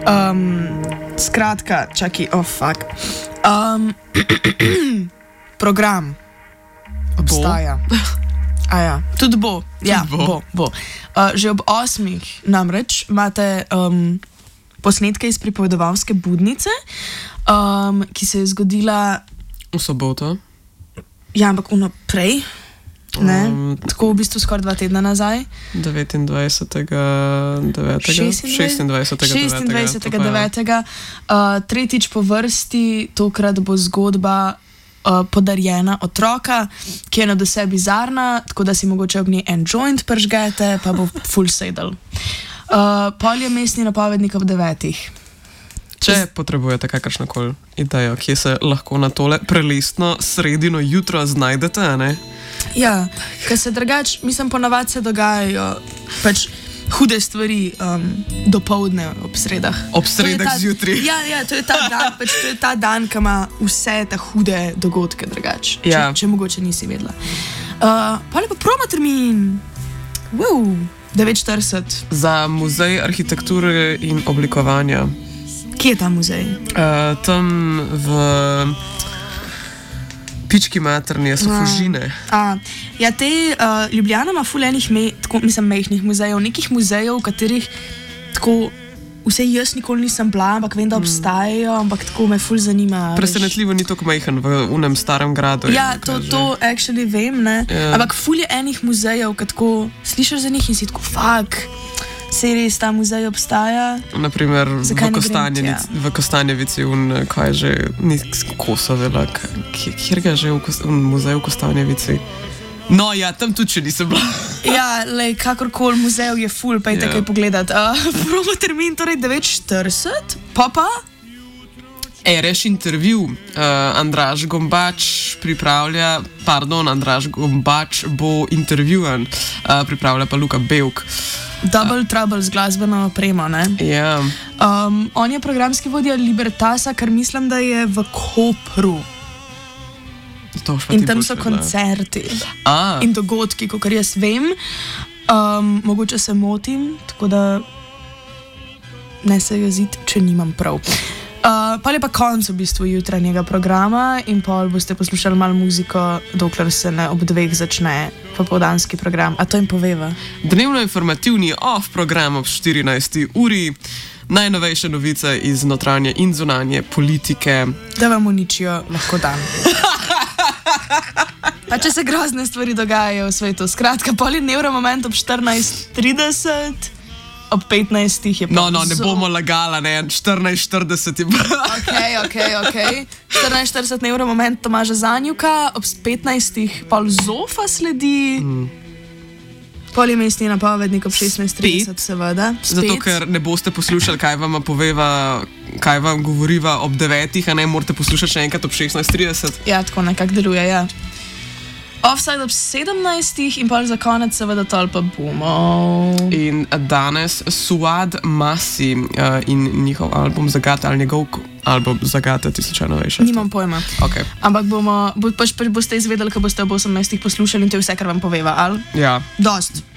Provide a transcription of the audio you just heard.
Skratka, čakaj, program obstaja. Ja, tudi bo. Ja, bo. Že ob 8 namreč imate posnetke iz pripovedovalske budnice, ki se je zgodila v soboto. Ja, ampak prej. Tako v bistvu skoraj 2 tedna nazaj. 26.9. Tretjič po vrsti, tokrat bo zgodba podarjena otroka, ki je nadvse bizarna, tako da si mogoče ob njej en joint pržgete, pa bo full sedel. Pol je mestni napovednik ob 9. Če potrebujete kakršnokoli idejo, kje se lahko na tole prelistno sredino jutro znajdete, ne? Ja, ker se drugače, mislim, ponavadi se dogajajo pač hude stvari dopoldne ob sredah. Ob sredah zjutraj. Ja, to je ta dan, pač to je ta dan, ki ima vse te hude dogodke drugače. Ja. Če mogoče nisi vedela. Pa lepo promo termin. 9:40. Za muzej arhitekture in oblikovanja. Kje je ta muzej? Tam v Pički materni so Fužine. Ja, Ljubljana ima ful enih mehnih muzejev, nekih muzejev, v katerih tako vse jaz nikoli nisem bila, ampak vem, da obstajajo, ampak tako me ful zanima. Presenetljivo ni tako mehen v unem starem gradu. Ja, to actually vem, ne. Ja. Ampak ful je enih muzejev, ki tako slišiš za njih in si tako se res ta muzej obstaja. Naprimer v Kostanjevici kaj že, ni Kosovela, kjer ga že v muzeju v Kostanjevici. No ja, tam tudi še nisem bila. Ja, kakorkoli muzejev je ful, pa je takaj pogledat. Promo termin, torej 9:40, pa? Reš intervju. Andraž Gombač bo intervjuvan, pripravlja pa Luka Bevk. Double Trouble z glasbeno opremo, ne? Ja. On je programski vodja Libertasa, kar mislim, da je v Kopru. In tam so koncerti in dogodki, kakor jaz vem. Mogoče se motim, tako da ne se jeziti, če nimam prav. Pa je pa konc v bistvu jutranjega programa in pol boste poslušali malo muziko, dokler se ne ob 2 začne popoldanski program. A to jim poveva? Dnevno informativni off program ob 14. uri. Najnovejše novice iz notranje in zunanje politike. Da vam uničijo lahko dan. Pa če se grozne stvari dogajajo v svetu. Skratka, pol je Neuromoment ob 14:30. Ob 15 je pa... No, ne bomo lagala, ne, 14:40 je pa... Ok. 14:40 Neuromoment Tomaža Zanjuka, ob 15 pol Zofa sledi. Pol je mestni napovednik ob 16:30, seveda. Zato, ker ne boste poslušali, kaj vam poveva, kaj vam govoriva ob 9, a ne morate poslušati še enkrat ob 16:30. Ja, tako nekako deluje, ja. Offside ob 17 in pa za konec seveda tolpa bomo. In danes Suad Masi in njihov album Zagate ali njegov album Zagate, ti slučajno veš? Nimam pojma. Okay. Ampak boste izvedeli, ko boste ob 18 poslušali in to je vse, kar vam poveva, ali? Ja. Dost.